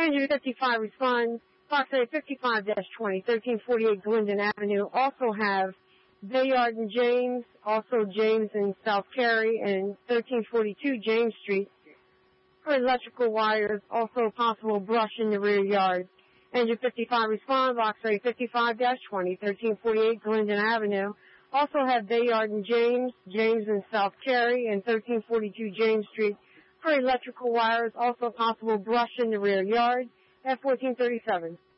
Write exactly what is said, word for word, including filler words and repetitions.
one fifty-five respond, Box A fifty-five dash twenty, thirteen forty-eight Glendon Avenue. Also have Bayard and James, also James and South Cary, and thirteen forty-two James Street for electrical wires. Also possible brush in the rear yard. Engine fifty-five respond, Box A fifty-five dash twenty, thirteen forty-eight Glendon Avenue. Also have Bayard and James, James and South Cary, and thirteen forty-two James Street for electrical wires. Also possible brush in the rear yard at fourteen thirty-seven.